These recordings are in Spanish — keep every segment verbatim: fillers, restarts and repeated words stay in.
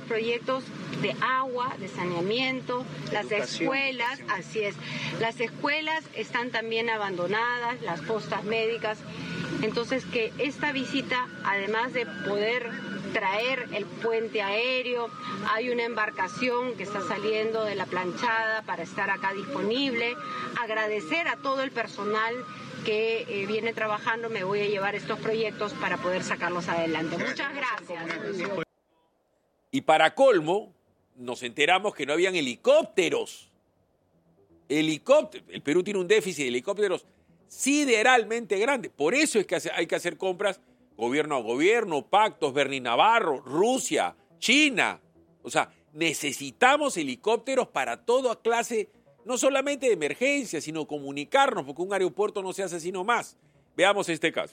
proyectos de agua, de saneamiento, las educación, escuelas, educación. Así es. Las escuelas están también abandonadas, las postas médicas. Entonces, que esta visita, además de poder traer el puente aéreo, hay una embarcación que está saliendo de la planchada para estar acá disponible. Agradecer a todo el personal que eh, viene trabajando. Me voy a llevar estos proyectos para poder sacarlos adelante. Muchas gracias. Y para colmo, nos enteramos que no habían helicópteros. Helicópteros. El Perú tiene un déficit de helicópteros sideralmente grande. Por eso es que hay que hacer compras gobierno a gobierno, pactos, Bernie Navarro, Rusia, China. O sea, necesitamos helicópteros para toda clase, no solamente de emergencia, sino comunicarnos, porque un aeropuerto no se hace sino más. Veamos este caso.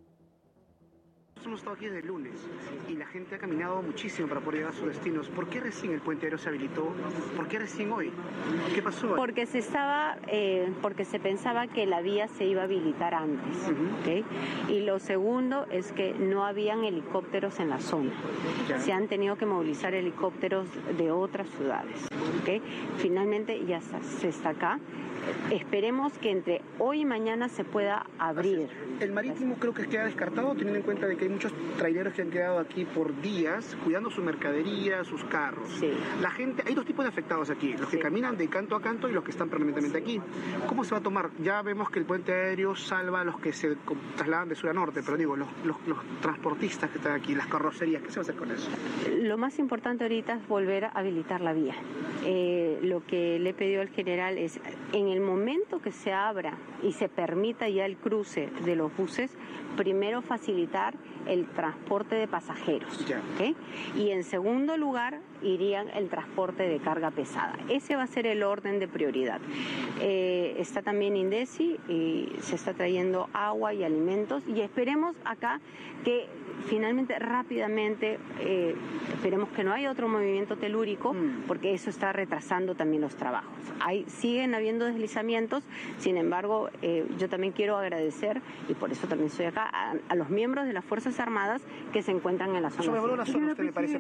Hemos estado aquí desde el lunes y la gente ha caminado muchísimo para poder llegar a sus destinos. ¿Por qué recién el puente aéreo se habilitó? ¿Por qué recién hoy? ¿Qué pasó? Porque se estaba, eh, porque se pensaba que la vía se iba a habilitar antes. Uh-huh. ¿Okay? Y lo segundo es que no habían helicópteros en la zona. Ya. Se han tenido que movilizar helicópteros de otras ciudades. ¿Okay? Finalmente ya está, se está acá. Esperemos que entre hoy y mañana se pueda abrir. El marítimo creo que queda descartado, teniendo en cuenta de que hay muchos traileros que han quedado aquí por días cuidando su mercadería, sus carros. Sí. La gente, hay dos tipos de afectados aquí, los que sí. caminan de canto a canto y los que están permanentemente aquí. ¿Cómo se va a tomar? Ya vemos que el puente aéreo salva a los que se trasladan de sur a norte, pero digo, los, los, los transportistas que están aquí, las carrocerías, ¿qué se va a hacer con eso? Lo más importante ahorita es volver a habilitar la vía. Eh, lo que le he pedido al general es, en el momento que se abra y se permita ya el cruce de los buses, primero facilitar el transporte de pasajeros, ¿okay? Y en segundo lugar irían el transporte de carga pesada. Ese va a ser el orden de prioridad. Eh, está también INDECI y se está trayendo agua y alimentos y esperemos acá que finalmente rápidamente, eh, esperemos que no haya otro movimiento telúrico mm. porque eso está retrasando también los trabajos. Hay, siguen habiendo deslizamientos, sin embargo, eh, yo también quiero agradecer, y por eso también estoy acá, a, a los miembros de las Fuerzas Armadas que se encuentran en la zona. La zona usted me parece...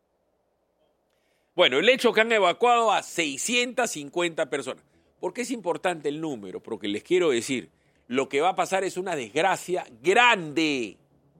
Bueno, el hecho que han evacuado a seiscientas cincuenta personas. ¿Por qué es importante el número? Porque les quiero decir, lo que va a pasar es una desgracia grande.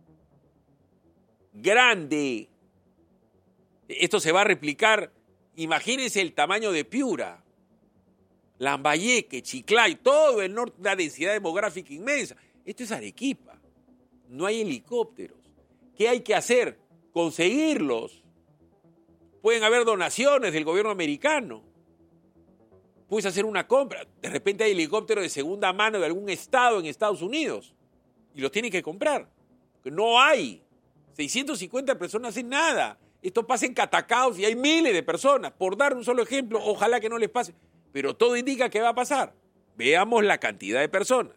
Grande. Esto se va a replicar, imagínense el tamaño de Piura, Lambayeque, Chiclayo, todo el norte, una densidad demográfica inmensa. Esto es Arequipa. No hay helicópteros. ¿Qué hay que hacer? Conseguirlos. Pueden haber donaciones del gobierno americano. Puedes hacer una compra. De repente hay helicópteros de segunda mano de algún estado en Estados Unidos y los tienen que comprar. No hay. seiscientas cincuenta personas en nada. Esto pasa en Catacaos y hay miles de personas. Por dar un solo ejemplo, ojalá que no les pase. Pero todo indica que va a pasar. Veamos la cantidad de personas.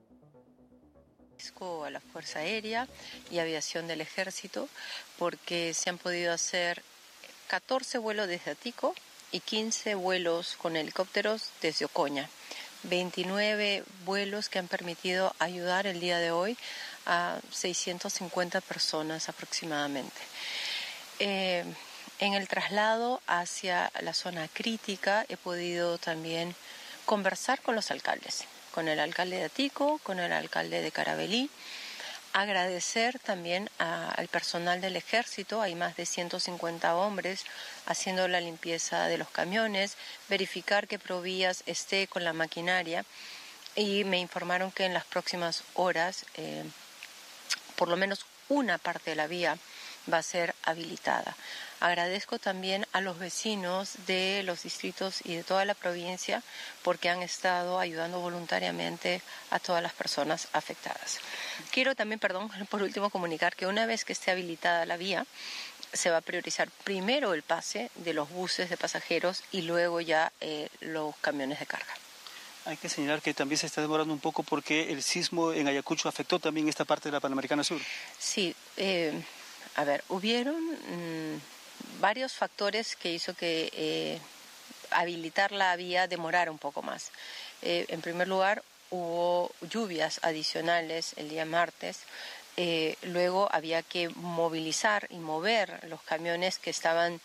A la Fuerza Aérea y Aviación del Ejército, porque se han podido hacer catorce vuelos desde Atico y quince vuelos con helicópteros desde Ocoña. veintinueve vuelos que han permitido ayudar el día de hoy a seiscientas cincuenta personas aproximadamente. Eh, en el traslado hacia la zona crítica he podido también conversar con los alcaldes, con el alcalde de Atico, con el alcalde de Carabalí, agradecer también a, al personal del ejército, hay más de ciento cincuenta hombres haciendo la limpieza de los camiones, verificar que Provías esté con la maquinaria y me informaron que en las próximas horas eh, por lo menos una parte de la vía va a ser habilitada. Agradezco también a los vecinos de los distritos y de toda la provincia porque han estado ayudando voluntariamente a todas las personas afectadas. Quiero también, perdón, por último comunicar que una vez que esté habilitada la vía, se va a priorizar primero el pase de los buses de pasajeros y luego ya eh, los camiones de carga. Hay que señalar que también se está demorando un poco porque el sismo en Ayacucho afectó también esta parte de la Panamericana Sur. Sí, eh, a ver, hubieron mmm, varios factores que hizo que eh, habilitar la vía demorara un poco más. Eh, en primer lugar, hubo lluvias adicionales el día martes. Eh, luego había que movilizar y mover los camiones que estaban